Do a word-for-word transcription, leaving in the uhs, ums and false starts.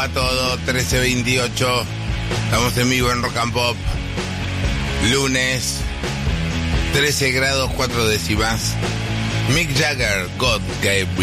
va todo? trece veintiocho. Estamos en vivo en Rock and Pop. Lunes. trece grados cuatro décimas. Mick Jagger, God Gave Me